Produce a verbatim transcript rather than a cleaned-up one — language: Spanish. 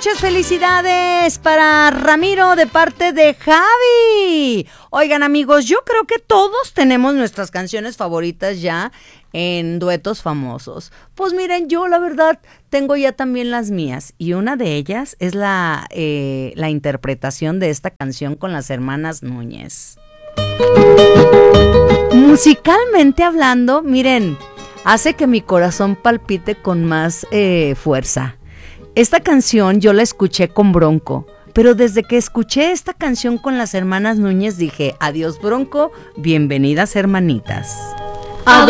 muchas felicidades para Ramiro de parte de Javi. Oigan, amigos, yo creo que todos tenemos nuestras canciones favoritas ya en duetos famosos. Pues miren, yo la verdad tengo ya también las mías y una de ellas es la, eh, la interpretación de esta canción con las hermanas Núñez. Musicalmente hablando, miren, hace que mi corazón palpite con más eh, fuerza. Esta canción yo la escuché con Bronco, pero desde que escuché esta canción con las hermanas Núñez dije, adiós Bronco, bienvenidas hermanitas.